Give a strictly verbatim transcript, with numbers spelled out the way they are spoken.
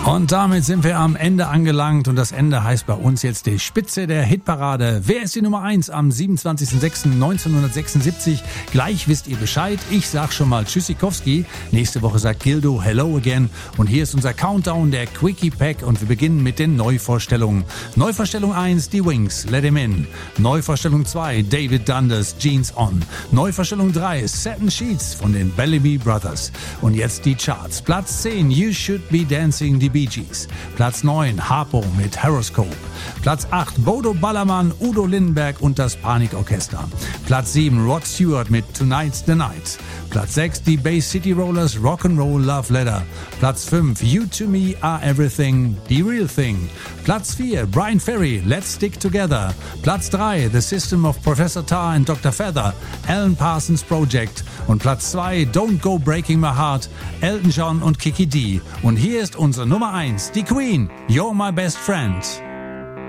Und damit sind wir am Ende angelangt und das Ende heißt bei uns jetzt die Spitze der Hitparade. Wer ist die Nummer eins am siebenundzwanzigsten sechsten neunzehnhundertsechsundsiebzig? Gleich wisst ihr Bescheid. Ich sag schon mal Tschüssikowski. Nächste Woche sagt Gildo Hello again. Und hier ist unser Countdown, der Quickie Pack, und wir beginnen mit den Neuvorstellungen. Neuvorstellung eins, die Wings, Let Him In. Neuvorstellung zwei, David Dundas, Jeans On. Neuvorstellung drei, Satin Sheets von den Bellamy Brothers. Und jetzt die Charts. Platz zehn, You Should Be Dancing, die Bee Gees. Platz neun, Harpo mit Horoscope. Platz acht, Bodo Ballermann, Udo Lindenberg und das Panikorchester. Platz sieben, Rod Stewart mit Tonight's the Night. Platz sechs, die Bay City Rollers, Rock'n'Roll Love Letter. Platz fünf, You to Me Are Everything, The Real Thing. Platz vier, Brian Ferry, Let's Stick Together. Platz drei, The System of Professor Tar and Doktor Feather, Alan Parsons Project. Und Platz zwei, Don't Go Breaking My Heart, Elton John und Kiki D. Und hier ist unsere Nummer eins, die Queen, You're My Best Friend.